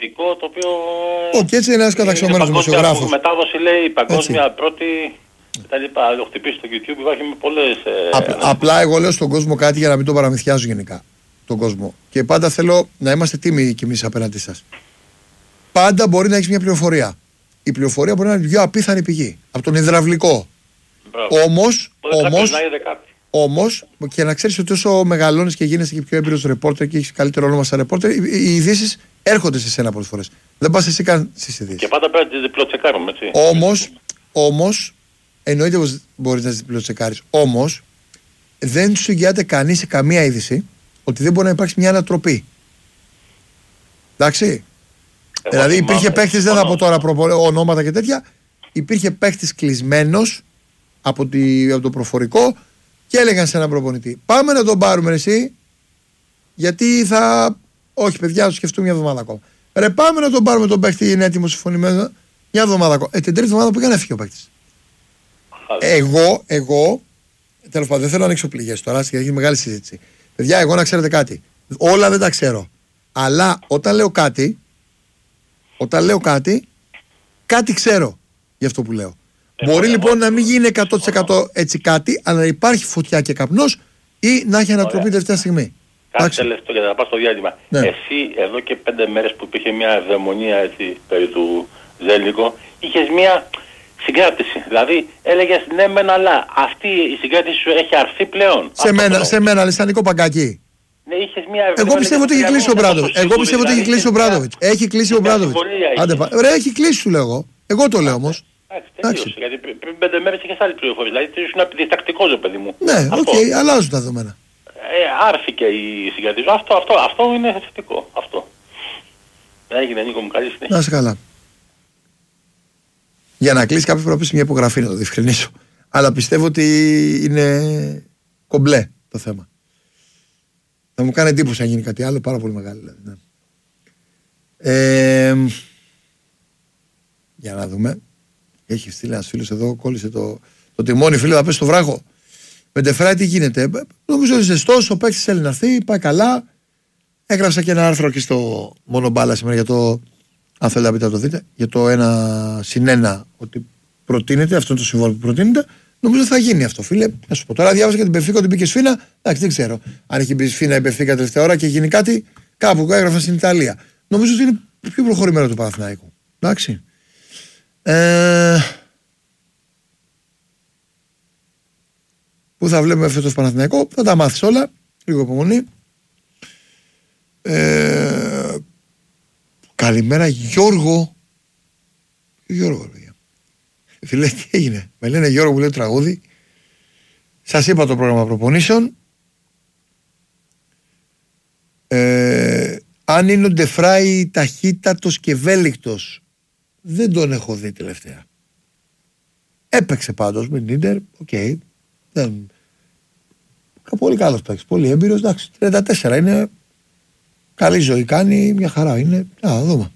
Ο Κέτσε είναι ένας καταξιωμένος δημοσιογράφος. Η μετάδοση λέει παγκόσμια πρώτη. Τα λοιπά. Το χτυπήσει στο YouTube, υπάρχει με πολλές. Απλά εγώ λέω στον κόσμο κάτι για να μην τον παραμυθιάζω γενικά. Τον κόσμο. Και πάντα θέλω να είμαστε τίμοι κι εμείς απέναντι σας. Πάντα μπορεί να έχεις μια πληροφορία. Η πληροφορία μπορεί να είναι πιο απίθανη πηγή. Από τον υδραυλικό. Όμως, και να ξέρεις ότι όσο μεγαλώνεις και γίνεσαι και πιο έμπειρος ρεπόρτερ και έχεις καλύτερο όνομα σαν ρεπόρτερ, οι ειδήσεις έρχονται σε σένα πολλές φορές. Δεν πας εσύ καν στις ειδήσεις. Και πάντα πρέπει να τις διπλοτσεκάρουμε, έτσι. Όμως, εννοείται πως μπορείς να τις διπλοτσεκάρεις. Όμως, δεν σου εγγυάται κανείς σε καμία είδηση ότι δεν μπορεί να υπάρξει μια ανατροπή. Εντάξει. Δηλαδή υπήρχε παίχτης, δεν θα πω τώρα ονόματα και τέτοια, υπήρχε παίχτης κλεισμένος από το προφορικό και έλεγαν σε έναν προπονητή: πάμε να τον πάρουμε εσύ, γιατί θα. Όχι, παιδιά, το σκεφτούμε μια εβδομάδα ακόμα. Ρε, πάμε να τον πάρουμε τον παίχτη, είναι έτοιμο, συμφωνημένο. Μια εβδομάδα ακόμα. Την τρίτη εβδομάδα που έκανε, έφυγε ο παίχτης. Εγώ, τέλος πάντων, δεν θέλω να ανοίξω πληγές τώρα, γιατί έχει μεγάλη συζήτηση. Παιδιά, εγώ να ξέρετε κάτι. Όλα δεν τα ξέρω. Αλλά όταν λέω κάτι, κάτι ξέρω γι' αυτό που λέω. Μπορεί λοιπόν να μην γίνει 100% έτσι κάτι, αλλά να υπάρχει φωτιά και καπνός ή να έχει ανατροπή τελευταία στιγμή. Κάτι τελευταίο για να πάω στο διάλειμμα. Ναι. Εσύ εδώ και 5 μέρες που υπήρχε μια ευδαιμονία έτσι περί του Ζέλικο, είχες μια συγκράτηση. Δηλαδή έλεγες ναι μεν, αλλά αυτή η συγκράτηση σου έχει αρθεί πλέον. Σε μένα λησανικό παγκάκι. Ναι, είχες μια εγώ πιστεύω ότι έχει κλείσει ο Μπράντοβιτς. Έχει κλείσει ο Μπράντοβιτς. Ρε, έχει κλείσει, σου λέω. Εγώ το λέω όμως. Τελείωσε, γιατί πριν 5 μέρες είχες άλλη πληροφορία. Δηλαδή ήσουν διστακτικός, ρε παιδί μου. Ναι, οκ, αλλάζουν τα δεδομένα. Άρθηκε η συγκρατήση. Αυτό είναι θετικό. Αυτό. Έγινε, Νίκο μου, καλή συνέχεια. Να είσαι καλά. Για να κλείσει κάποιος πρέπει να πεις μια υπογραφή, να το διευκρινίσω. Αλλά πιστεύω ότι είναι κομπλέ το θέμα. Θα μου κάνει εντύπωση αν γίνει κάτι άλλο, πάρα πολύ μεγάλο. Ναι. Για να δούμε. Έχει στείλει ένας φίλος εδώ, κόλλησε το τιμόνι, φίλε, θα πέσει στο βράχο. Με Ντεφράι τι γίνεται? Νομίζω ότι ζεστός, ο παίκτης θέλει να έρθει, πάει καλά. Έγραψα και ένα άρθρο εκεί στο Μονομπάλα σήμερα για το, αν θέλετε να πείτε να το δείτε, για το 1+1 ότι προτείνεται, αυτό είναι το συμβόλαιο που προτείνεται. Νομίζω ότι θα γίνει αυτό, φίλε. Να σου πω τώρα, διάβασα για την Μπενφίκα ότι μπήκε σφίνα. Εντάξει, δεν ξέρω αν έχει μπει σφίνα η Μπενφίκα τελευταία ώρα και γίνει κάτι. Κάπου έγραφα στην Ιταλία. Νομίζω ότι είναι πιο προχωρημένο του Παναθηναϊκού. Εντάξει. Πού θα βλέπουμε αυτό το Παναθηναϊκό, θα τα μάθεις όλα. Λίγο υπομονή. Καλημέρα Γιώργο. Γιώργο, παιδιά. Φίλε, τι έγινε? Με λένε Γιώργο που λέει τραγούδι. Σας είπα το πρόγραμμα προπονήσεων. Αν είναι ο Ντεφράι ταχύτατος και ευέλικτος, δεν τον έχω δει τελευταία. Έπαιξε πάντως με την Ίντερ. Οκ. Πολύ καλός παίκτης. Πολύ έμπειρος. Εντάξει, 34 είναι. Καλή ζωή κάνει. Μια χαρά είναι. Να δούμε.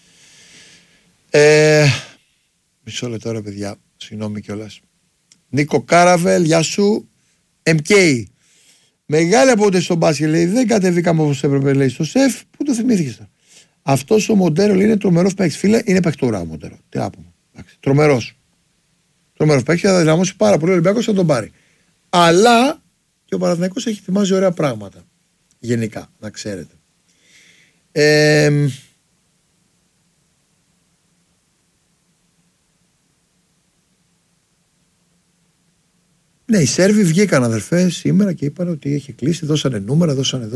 Μισό λεπτό τώρα, παιδιά. Συγγνώμη κιόλας. Νίκο Κάραβελ, γεια σου. MK. Μεγάλη απόδοση στο μπάσκετ, λέει. Δεν κατεβήκαμε όπως έπρεπε, λέει, στο σεφ. Πού το θυμήθηκες τώρα? Αυτός ο Μοντέρο είναι τρομερός παίκτης. Φίλε, είναι παιχτούρα ο Μοντέρο. Τι να πούμε. Τρομερός. Τρομερός παίκτης. Θα δυναμώσει πάρα πολύ ο Ολυμπιακός, θα τον πάρει. Αλλά και ο Παναθηναϊκός έχει θυμάσει ωραία πράγματα. Γενικά, να ξέρετε. Ναι, οι Σέρβοι βγήκαν, αδερφέ, σήμερα και είπαν ότι έχει κλείσει, δώσανε νούμερα, δώσανε.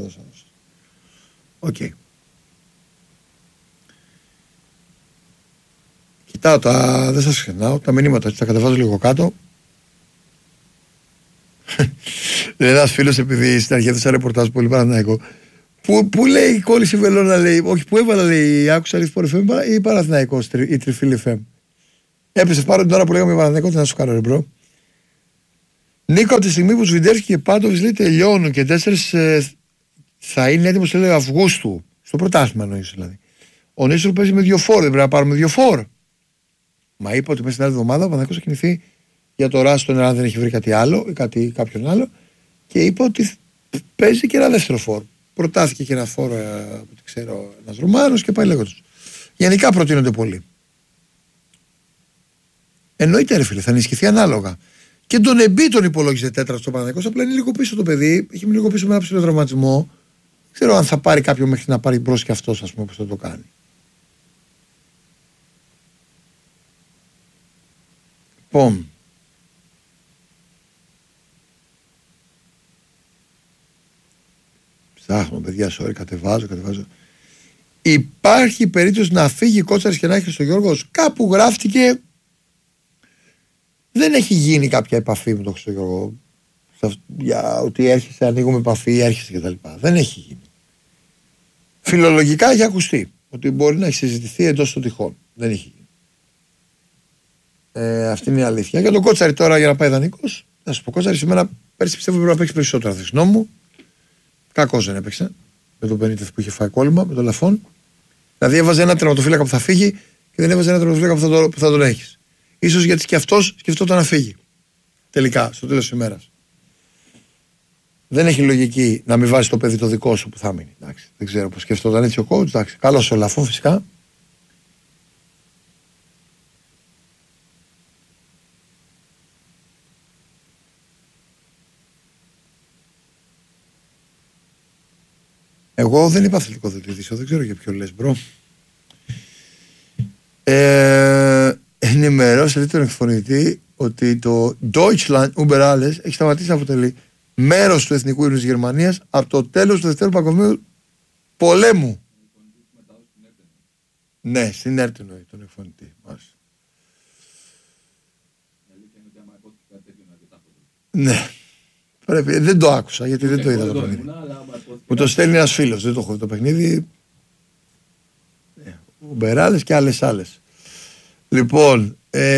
Οκ. Κοιτάω δεν σας ξεχνάω, τα μηνύματα, τα κατεβάζω λίγο κάτω. Ένας φίλος, επειδή στην αρχή έδωσα ρεπορτάζ πολύ Παναθηναϊκό, που λέει η κόλληση Βελώνα, λέει, όχι, που έβαλα, λέει, άκουσα Ρίσπορ FM ή Παναθηναϊκός, ή Τριφύλι FM. Έπεσε πάρω την ώρα που λέγαμε Παναθηναϊκό, τι να σου κάνω, ρε μπρο. Νίκο, από τη στιγμή που Σβιντέρσκι και Πάντοβιτς, λέει, τελειώνουν και 4 θα είναι έτοιμος, λέει, Αυγούστου. Στο πρωτάθλημα εννοείς, δηλαδή. Ο Νίστρο παίζει με 2 φόρ, δεν πρέπει να πάρουμε 2 φόρ. Μα είπε ότι μέσα στην άλλη εβδομάδα ο Παναθηναϊκός θα κινηθεί για το Ράστον, αν δεν έχει βρει κάτι άλλο ή κάποιον άλλο, και είπε ότι παίζει και ένα δεύτερο φόρ. Προτάθηκε και ένα φόρ, από ό,τι ξέρω, ένας Ρουμάνος και πάει λέγοντας. Γενικά προτείνονται πολύ. Εννοείται, ρε φίλε, θα ενισχυθεί ανάλογα. Και τον Εμπί τον υπολόγιζε τέταρτο στο Παναθηναϊκός, απλά είναι λίγο πίσω το παιδί, έχει μείνει λίγο πίσω με ένα ψηλό τραυματισμό. Δεν ξέρω αν θα πάρει κάποιο μέχρι να πάρει μπρος και αυτός, ας πούμε, πώς θα το κάνει. Λοιπόν. Ψάχνω, παιδιά, sorry, κατεβάζω. Υπάρχει περίπτωση να φύγει Κότσαρης και να έχει στο Γιώργος? Κάπου γράφτηκε. Δεν έχει γίνει κάποια επαφή με τον Χριστόγειο για ότι έρχεσαι, ανοίγουμε επαφή, έρχεσαι κτλ. Δεν έχει γίνει. Φιλολογικά έχει ακουστεί ότι μπορεί να έχει συζητηθεί εντός των τυχών. Δεν έχει γίνει. Αυτή είναι η αλήθεια. Για τον Κότσαρη τώρα, για να πάει δανεικός, θα σου πω, Κότσαρη σήμερα πέρσι πιστεύω πρέπει να παίξει περισσότερο θεσνό μου. Κακός δεν έπαιξε. Με τον Πενίτεφ που είχε φάει κόλλημα, με τον Λαφόν. Δηλαδή έβαζε ένα τερματοφύλακα που θα φύγει και δεν έβαζε ένα τερματοφύλακα που θα τον έχει. Ίσως γιατί και αυτός σκεφτόταν να φύγει. Τελικά, στο τέλος της ημέρας. Δεν έχει λογική να μην βάζει το παιδί το δικό σου που θα μείνει. Εντάξει, δεν ξέρω πώς σκεφτόταν έτσι ο coach. Εντάξει, καλός ο Λαφόν φυσικά. Εγώ δεν είπα αθλητικό διευθυντής, δεν ξέρω για ποιο λες, μπρο. Ενημερώσε τον εκφωνητή ότι το Deutschland über alles έχει σταματήσει να αποτελεί μέρος του εθνικού ύμνου της Γερμανίας από το τέλος του Δευτέρου Παγκοσμίου Πολέμου. Ναι, στην ΕΡΤ εννοεί τον εκφωνητή. Ναι. Πρέπει, δεν το άκουσα γιατί δεν το είδα το παιχνίδι. Μου το στέλνει ένας φίλος, δεν το έχω δει το παιχνίδι. Ο Μπεράλες και άλλες. Λοιπόν,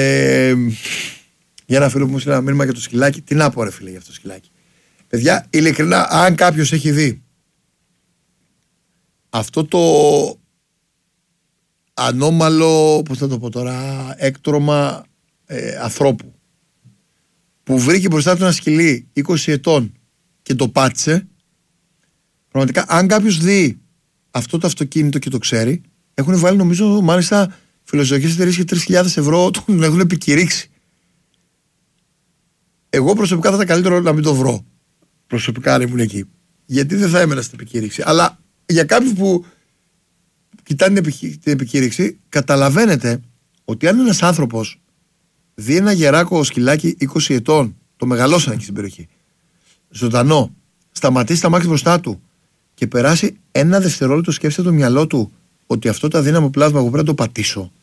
για ένα φίλο που μου στείλει ένα μήνυμα για το σκυλάκι, τι να πω, ρε φίλε, για αυτό το σκυλάκι. Παιδιά, ειλικρινά, αν κάποιος έχει δει αυτό το ανώμαλο, πώς θα το πω τώρα, έκτρωμα ανθρώπου που βρήκε μπροστά του ένα σκυλί 20 ετών και το πάτησε, πραγματικά, αν κάποιος δει αυτό το αυτοκίνητο και το ξέρει, έχουν βάλει, νομίζω, μάλιστα φιλοζωικές εταιρείες και 3.000 ευρώ τον έχουν επικηρύξει. Εγώ προσωπικά θα ήταν καλύτερο να μην το βρω. Προσωπικά αν ήμουν εκεί. Γιατί δεν θα έμενα στην επικήρυξη. Αλλά για κάποιους που κοιτάνε την επικήρυξη, καταλαβαίνετε ότι αν ένας άνθρωπος δει ένα γεράκο σκυλάκι 20 ετών, το μεγαλώσανε εκεί στην περιοχή, ζωντανό, σταματήσει τα μάξι μπροστά του και περάσει ένα δευτερόλεπτο, σκέφτεται το μυαλό του ότι αυτό το αδύναμο πλάσμα εγώ πρέπει να το πατήσω.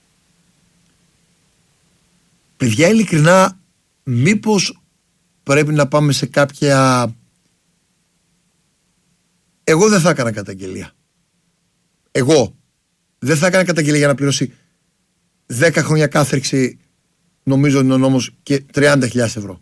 Παιδιά, ειλικρινά, μήπως πρέπει να πάμε σε κάποια... Εγώ δεν θα έκανα καταγγελία. Εγώ δεν θα έκανα καταγγελία για να πληρώσει 10 χρόνια κάθριξη, νομίζω είναι ο νόμος, και 30.000 ευρώ.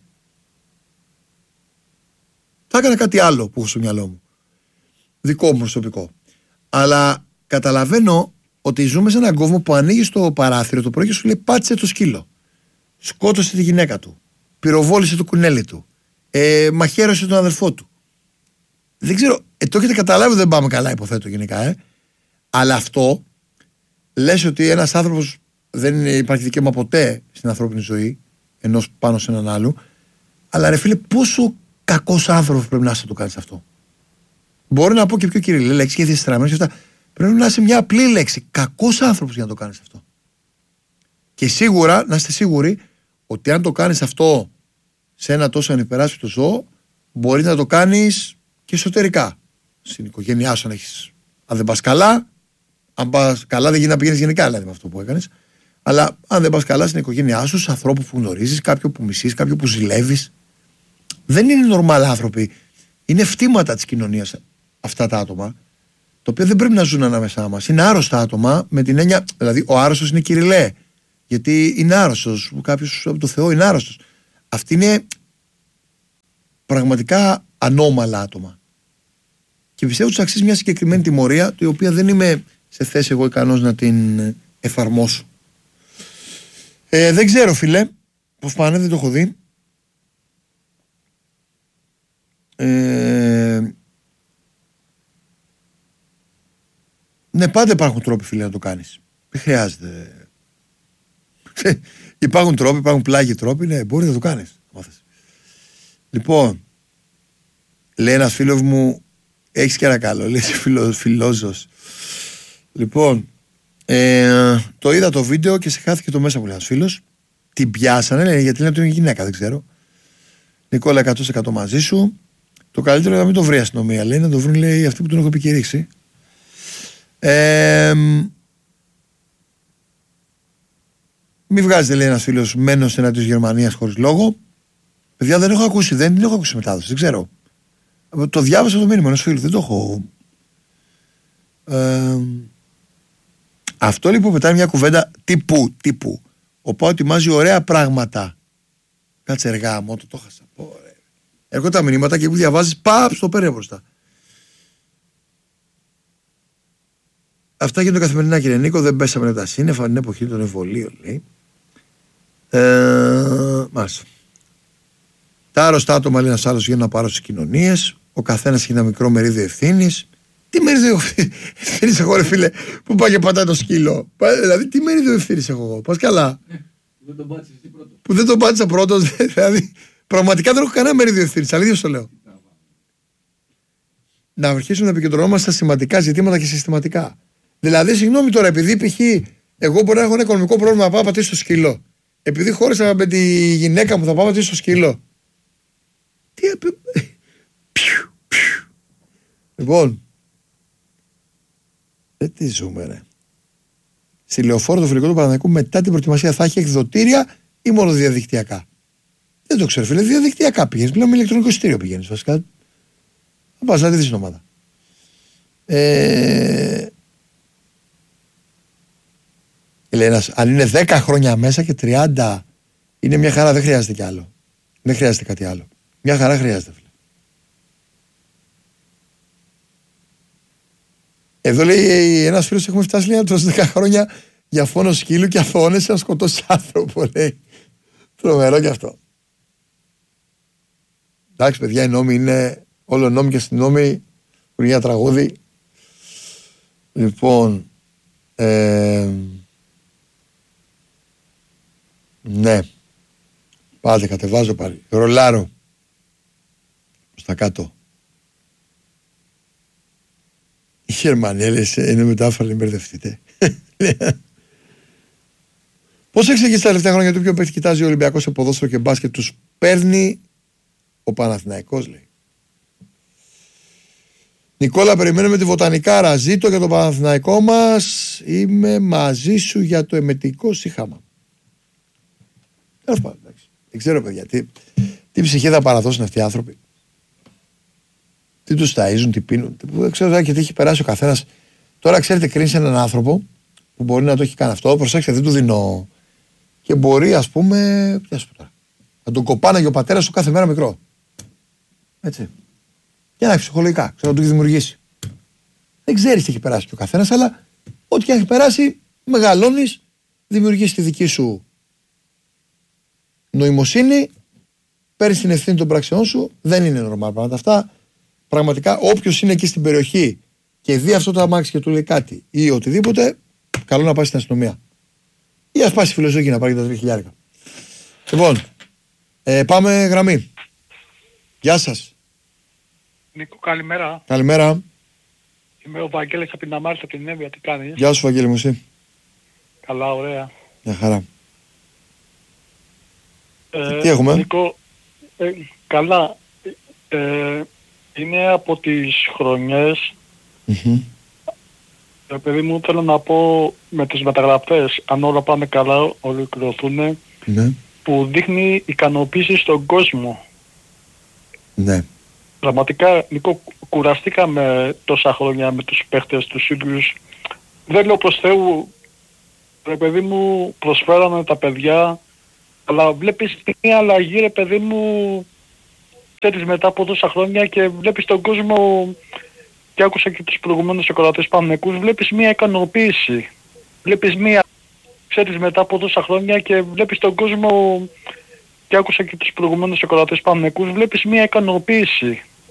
Θα έκανα κάτι άλλο που έχω στο μυαλό μου. Δικό μου προσωπικό. Αλλά καταλαβαίνω ότι ζούμε σε έναν κόσμο που ανοίγει το παράθυρο το πρωί και σου λέει πάτησε το σκύλο. Σκότωσε τη γυναίκα του. Πυροβόλησε το κουνέλι του. Μαχαίρωσε τον αδερφό του. Δεν ξέρω, το έχετε καταλάβει, δεν πάμε καλά, υποθέτω γενικά, Αλλά αυτό λες ότι ένας άνθρωπος δεν υπάρχει δικαίωμα ποτέ στην ανθρώπινη ζωή, ενός πάνω σε έναν άλλο. Αλλά ρε φίλε, πόσο κακός άνθρωπος πρέπει να είσαι να το κάνεις αυτό. Μπορεί να πω και πιο κυριλή λέξη και διαστραμμένος και αυτά. Πρέπει να είσαι μια απλή λέξη. Κακός άνθρωπος για να το κάνεις αυτό. Και σίγουρα, να είστε σίγουροι ότι αν το κάνεις αυτό σε ένα τόσο ανυπεράσπιτο ζώο, μπορεί να το κάνεις και εσωτερικά. Στην οικογένειά σου, αν δεν πας καλά, αν πας καλά, δεν γίνει να πηγαίνεις γενικά δηλαδή με αυτό που έκανες. Αλλά αν δεν πας καλά στην οικογένειά σου, σε ανθρώπους που γνωρίζεις, κάποιον που μισείς, κάποιον που ζηλεύεις. Δεν είναι normal άνθρωποι. Είναι φτήματα της κοινωνίας αυτά τα άτομα, τα οποία δεν πρέπει να ζουν ανάμεσά μας. Είναι άρρωστα άτομα, με την έννοια, δηλαδή ο άρρωστος είναι κυριλέ. Γιατί είναι άρρωστος. Κάποιος από το Θεό είναι άρρωστος. Αυτοί είναι πραγματικά ανώμαλα άτομα. Και πιστεύω ότι τους αξίζει μια συγκεκριμένη τιμωρία, η οποία δεν είμαι σε θέση εγώ ικανός να την εφαρμόσω. Δεν ξέρω, φίλε, πώς πάνε, δεν το έχω δει. Ναι, πάντα υπάρχουν τρόποι, φίλε, να το κάνεις. Δεν χρειάζεται. Υπάρχουν τρόποι, υπάρχουν πλάγιοι τρόποι, ναι, μπορεί να το κάνεις. Λοιπόν, λέει ένας φίλος μου, έχεις και ένα καλό, λέει φιλόζος. Λοιπόν, το είδα το βίντεο και σε χάθηκε το μέσα μου, λέει ένας φίλος. Την πιάσανε, λέει, γιατί είναι από την γυναίκα, δεν ξέρω. Νικόλα, 100% μαζί σου. Το καλύτερο είναι να μην το βρει η αστυνομία, λέει, να το βρουν, λέει, αυτοί που τον έχω επικηρύξει. Μη βγάζετε, λέει ένας φίλος, μένος εναντίον της Γερμανίας χωρίς λόγο. Παιδιά, δεν έχω ακούσει, δεν την έχω ακούσει μετάδοση, δεν ξέρω. Το διάβασα το μήνυμα ενός φίλου, δεν το έχω. Αυτό λοιπόν πετάει μια κουβέντα τύπου. Ο Πάο ετοιμάζει ωραία πράγματα. Κάτσε εργά μου, το χάσα. Έρχονται τα μηνύματα και που διαβάζεις, παπ, στο παίρνει μπροστά. Αυτά γίνονται καθημερινά, κύριε Νίκο. Δεν πέσαμε με τα σύννεφα την εποχή των εμβολίων, λέει. Μάλιστα. Τα άρρωστα άτομα, λέει ένας άλλος, γίνουν απάρρωστες κοινωνίες. Ο καθένας έχει ένα μικρό μερίδιο ευθύνης. Τι μερίδιο ευθύνης έχω, ρε φίλε, που πάει και πατάει το σκύλο. Δηλαδή, τι μερίδιο ευθύνης έχω εγώ. Πας καλά. Που δεν τον πάτησα πρώτος. Δηλαδή, πραγματικά δεν έχω κανένα μερίδιο ευθύνης. Αλήθεια το λέω. Να αρχίσουμε να επικεντρωνόμαστε στα σημαντικά ζητήματα και συστηματικά. Δηλαδή, συγγνώμη τώρα, επειδή π.χ. εγώ μπορεί να έχω ένα οικονομικό πρόβλημα να πάω να πατήσω στο σκύλο. Επειδή χώρισα με τη γυναίκα μου, θα πάω να πατήσω στο σκύλο. Τι Λοιπόν, τι ζούμε, ρε. Στη λεωφόρο του φιλικού του Παναθηναϊκού μετά την προετοιμασία θα έχει εκδοτήρια ή μόνο διαδικτυακά? Δεν το ξέρω, φίλε. Διαδικτυακά πηγαίνεις. Πλέον με ηλεκτρονικό εισιτήριο πηγαίνεις βασικά. Θα πας να δεις την ομάδα. Λέει ένας, αν είναι 10 χρόνια μέσα και 30 είναι μια χαρά, δεν χρειάζεται κι άλλο. Δεν χρειάζεται κάτι άλλο. Μια χαρά χρειάζεται, φίλε. Εδώ λέει ένας φίλος, έχουμε φτάσει, λέει, τόσες 10 χρόνια για φόνο σκύλου και αθώνεσαι να σκοτώσεις άνθρωπο, λέει. Τρομερό κι αυτό. Εντάξει, παιδιά, οι νόμοι είναι, όλο νόμοι και αστυνόμοι είναι για τραγούδι. Λοιπόν, ναι, πάτε, κατεβάζω πάλι, ρολάρω στα κάτω. Οι Γερμανοί είναι μετάφραση, μην μπερδευτείτε. Πώς εξηγείς τα τελευταία χρόνια του ποιο παίχτη κοιτάζει ο Ολυμπιακός σε ποδόσφαιρο και μπάσκετ, τους παίρνει ο Παναθηναϊκός, λέει. Νικόλα, περιμένουμε τη βοτανικάρα. Ζήτω για το Παναθηναϊκό μας. Είμαι μαζί σου για το εμετικό σύχαμα. Δεν ξέρω, παιδιά, τι ψυχή θα παραδώσουν αυτοί οι άνθρωποι. Τι τους ταΐζουν, τι πίνουν. Δεν ξέρω και τι έχει περάσει ο καθένας. Τώρα, ξέρετε, κρίνει έναν άνθρωπο που μπορεί να το έχει κάνει αυτό. Προσέξτε, δεν του δίνω. Και μπορεί, ας πούμε, να τον κοπάναγε ο πατέρας του κάθε μέρα μικρό. Έτσι. Για να έχει ψυχολογικά, ξέρω να του έχει δημιουργήσει. Δεν ξέρεις τι έχει περάσει και ο καθένας, αλλά ό,τι και έχει περάσει, μεγαλώνεις, δημιουργείς τη δική σου νοημοσύνη, παίρνεις την ευθύνη των πράξεών σου. Δεν είναι νορμάλ πράγματα αυτά. Πραγματικά, όποιος είναι εκεί στην περιοχή και δει αυτό το αμάξι και του λέει κάτι ή οτιδήποτε, καλό να πάει στην αστυνομία. Ή ας πάει στη φιλοζωγή να πάρει τα 3.000. Λοιπόν, πάμε γραμμή. Γεια σας. Νίκο, καλημέρα. Καλημέρα. Είμαι ο Βαγγέλης από την Αμάρτητα, από την Εύβοια. Τι κάνεις? Γεια σου, Βαγγέλη μου, εσύ? Καλά, ωραία. Μια χαρά. Τι έχουμε? Νίκο, καλά. Είναι από τις χρονιές. Παιδί μου, θέλω να πω με τις μεταγραφές, αν όλα πάνε καλά, ολοκληρωθούν, που δείχνει ικανοποίηση στον κόσμο. Ναι. Πραγματικά, Νίκο, κουραστήκαμε τόσα χρόνια με τους παίχτες, τους ίδιους. Δεν λέω προς Θεού, ρε παιδί μου, προσφέρανε τα παιδιά, αλλά βλέπεις μια αλλαγή, ρε παιδί μου, ξέρεις, μετά από τόσα χρόνια και βλέπεις τον κόσμο, και άκουσα και τους προηγουμένους εκολατές Παναθηναϊκούς, βλέπεις μια ικανοποίηση. Βλέπεις μια, ξέρεις, μετά από τόσα χρόνια και βλέπεις τον κόσμο, και άκουσα και τους προηγουμένους εκολατές Παναθηναϊκούς, βλέπεις μια ικανοποίηση.